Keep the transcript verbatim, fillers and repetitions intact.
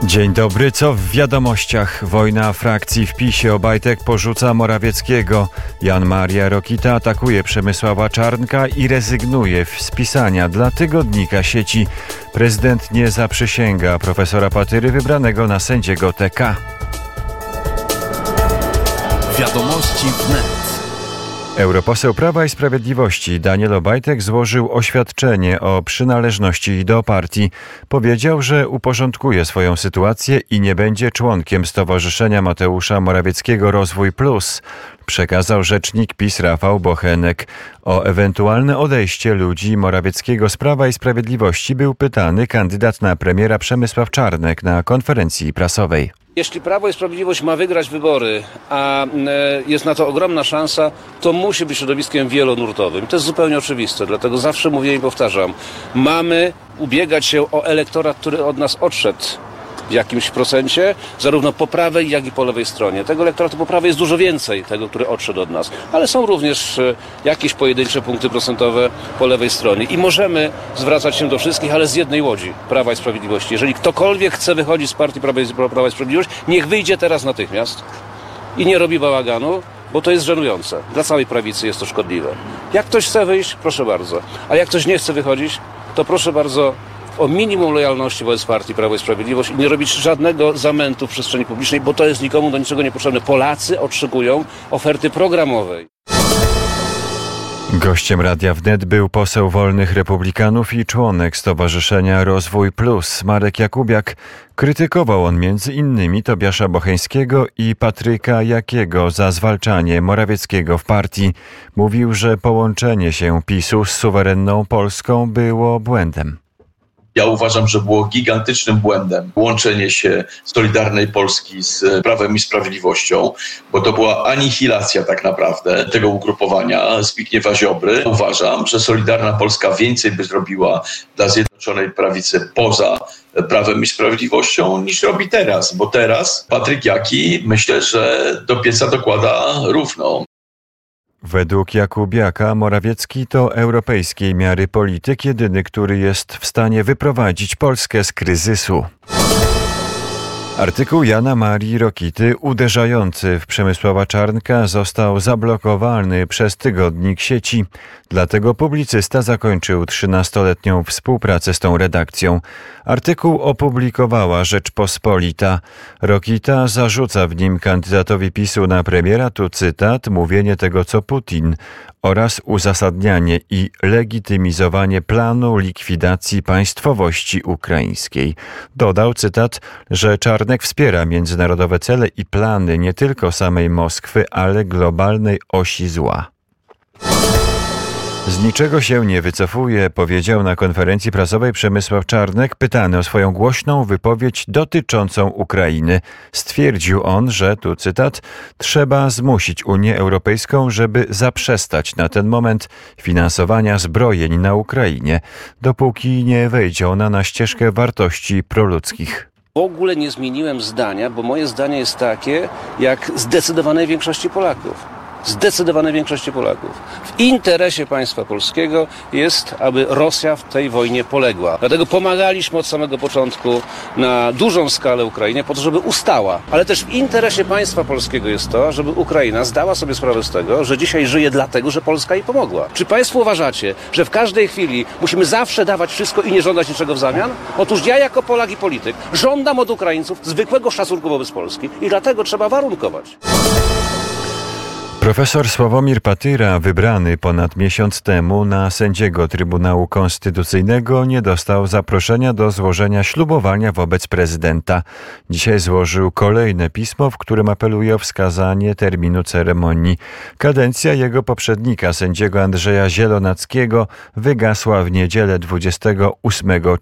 Dzień dobry, co w wiadomościach? Wojna frakcji w PiSie. Obajtek porzuca Morawieckiego. Jan Maria Rokita atakuje Przemysława Czarnka i rezygnuje z pisania dla tygodnika Sieci. Prezydent nie zaprzysięga profesora Patyry wybranego na sędziego T K. Wiadomości wnet. Europoseł Prawa i Sprawiedliwości Daniel Obajtek złożył oświadczenie o przynależności do partii. Powiedział, że uporządkuje swoją sytuację i nie będzie członkiem Stowarzyszenia Mateusza Morawieckiego Rozwój Plus. Przekazał rzecznik PiS Rafał Bochenek. O ewentualne odejście ludzi Morawieckiego z Prawa i Sprawiedliwości był pytany kandydat na premiera Przemysław Czarnek na konferencji prasowej. Jeśli Prawo i Sprawiedliwość ma wygrać wybory, a jest na to ogromna szansa, to musi być środowiskiem wielonurtowym. To jest zupełnie oczywiste, dlatego zawsze mówię i powtarzam. Mamy ubiegać się o elektorat, który od nas odszedł w jakimś procencie, zarówno po prawej, jak i po lewej stronie. Tego elektoratu po prawej jest dużo więcej, tego, który odszedł od nas. Ale są również jakieś pojedyncze punkty procentowe po lewej stronie. I możemy zwracać się do wszystkich, ale z jednej łodzi, Prawa i Sprawiedliwości. Jeżeli ktokolwiek chce wychodzić z partii Prawa i, Prawa i Sprawiedliwość, niech wyjdzie teraz natychmiast i nie robi bałaganu, bo to jest żenujące. Dla całej prawicy jest to szkodliwe. Jak ktoś chce wyjść, proszę bardzo. A jak ktoś nie chce wychodzić, to proszę bardzo o minimum lojalności wobec partii Prawo i Sprawiedliwość i nie robić żadnego zamętu w przestrzeni publicznej, bo to jest nikomu do niczego niepotrzebne. Polacy oczekują oferty programowej. Gościem Radia Wnet był poseł Wolnych Republikanów i członek Stowarzyszenia Rozwój Plus Marek Jakubiak. Krytykował on między innymi Tobiasza Bocheńskiego i Patryka Jakiego za zwalczanie Morawieckiego w partii. Mówił, że połączenie się PiSu z suwerenną Polską było błędem. Ja uważam, że było gigantycznym błędem łączenie się Solidarnej Polski z Prawem i Sprawiedliwością, bo to była anihilacja tak naprawdę tego ugrupowania Zbigniewa Ziobry. Uważam, że Solidarna Polska więcej by zrobiła dla Zjednoczonej Prawicy poza Prawem i Sprawiedliwością niż robi teraz, bo teraz Patryk Jaki myślę, że do pieca dokłada równo. Według Jakubiaka Morawiecki to europejskiej miary polityk, jedyny, który jest w stanie wyprowadzić Polskę z kryzysu. Artykuł Jana Marii Rokity uderzający w Przemysława Czarnka został zablokowany przez tygodnik Sieci. Dlatego publicysta zakończył trzynastoletnią współpracę z tą redakcją. Artykuł opublikowała Rzeczpospolita. Rokita zarzuca w nim kandydatowi PiSu na premiera, tu cytat, mówienie tego co Putin oraz uzasadnianie i legitymizowanie planu likwidacji państwowości ukraińskiej. Dodał, cytat, że Czarnek wspiera międzynarodowe cele i plany nie tylko samej Moskwy, ale globalnej osi zła. Z niczego się nie wycofuje, powiedział na konferencji prasowej Przemysław Czarnek, pytany o swoją głośną wypowiedź dotyczącą Ukrainy. Stwierdził on, że, tu cytat, trzeba zmusić Unię Europejską, żeby zaprzestać na ten moment finansowania zbrojeń na Ukrainie, dopóki nie wejdzie ona na ścieżkę wartości proludzkich. W ogóle nie zmieniłem zdania, bo moje zdanie jest takie, jak zdecydowanej większości Polaków. Zdecydowanej większości Polaków. W interesie państwa polskiego jest, aby Rosja w tej wojnie poległa. Dlatego pomagaliśmy od samego początku na dużą skalę Ukrainie po to, żeby ustała. Ale też w interesie państwa polskiego jest to, żeby Ukraina zdała sobie sprawę z tego, że dzisiaj żyje dlatego, że Polska jej pomogła. Czy państwo uważacie, że w każdej chwili musimy zawsze dawać wszystko i nie żądać niczego w zamian? Otóż ja jako Polak i polityk żądam od Ukraińców zwykłego szacunku wobec Polski i dlatego trzeba warunkować. Profesor Sławomir Patyra, wybrany ponad miesiąc temu na sędziego Trybunału Konstytucyjnego, nie dostał zaproszenia do złożenia ślubowania wobec prezydenta. Dzisiaj złożył kolejne pismo, w którym apeluje o wskazanie terminu ceremonii. Kadencja jego poprzednika, sędziego Andrzeja Zielonackiego, wygasła w niedzielę dwudziestego ósmego